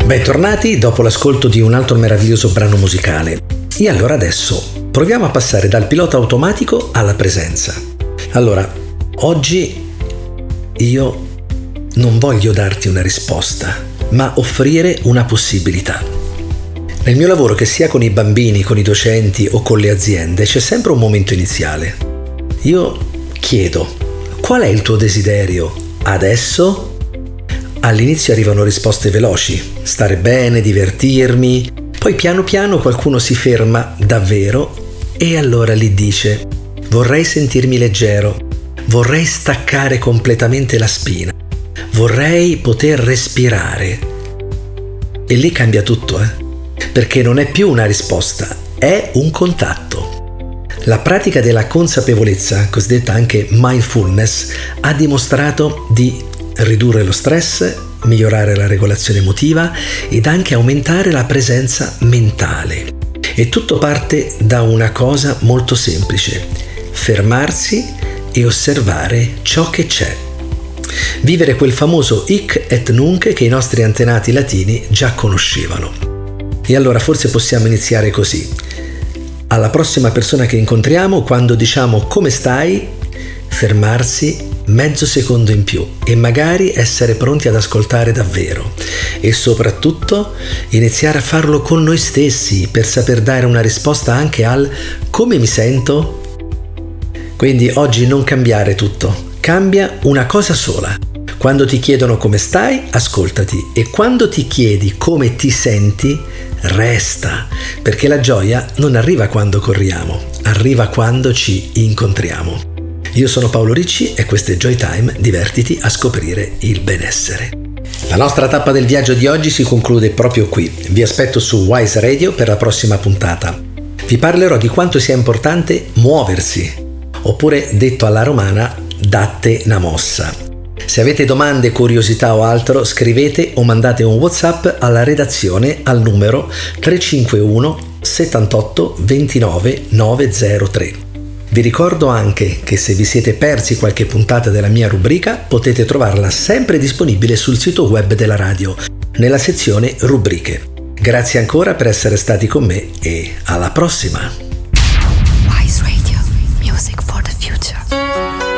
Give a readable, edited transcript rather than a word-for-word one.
Bentornati dopo l'ascolto di un altro meraviglioso brano musicale. E allora adesso proviamo a passare dal pilota automatico alla presenza. Allora, oggi io non voglio darti una risposta, ma offrire una possibilità. Nel mio lavoro, che sia con i bambini, con i docenti o con le aziende, c'è sempre un momento iniziale. Io chiedo: qual è il tuo desiderio adesso? All'inizio arrivano risposte veloci: stare bene, divertirmi. Poi piano piano qualcuno si ferma davvero e allora lì dice: vorrei sentirmi leggero, vorrei staccare completamente la spina, vorrei poter respirare. E lì cambia tutto, perché non è più una risposta, è un contatto. La pratica della consapevolezza, cosiddetta anche mindfulness, ha dimostrato di ridurre lo stress, migliorare la regolazione emotiva ed anche aumentare la presenza mentale. E tutto parte da una cosa molto semplice: fermarsi e osservare ciò che c'è. Vivere quel famoso hic et nunc che i nostri antenati latini già conoscevano. E allora forse possiamo iniziare così: alla prossima persona che incontriamo, quando diciamo come stai, fermarsi mezzo secondo in più e magari essere pronti ad ascoltare davvero, e soprattutto iniziare a farlo con noi stessi per saper dare una risposta anche al come mi sento. Quindi oggi non cambiare tutto, cambia una cosa sola. Quando ti chiedono come stai, ascoltati, e quando ti chiedi come ti senti, resta, perché la gioia non arriva quando corriamo, arriva quando ci incontriamo. Io sono Paolo Ricci e questo è Joy Time, divertiti a scoprire il benessere. La nostra tappa del viaggio di oggi si conclude proprio qui. Vi aspetto su Wise Radio per la prossima puntata. Vi parlerò di quanto sia importante muoversi, oppure detto alla romana, datte una mossa. Se avete domande, curiosità o altro, scrivete o mandate un WhatsApp alla redazione al numero 351 78 29 903. Vi ricordo anche che se vi siete persi qualche puntata della mia rubrica, potete trovarla sempre disponibile sul sito web della radio, nella sezione rubriche. Grazie ancora per essere stati con me e alla prossima!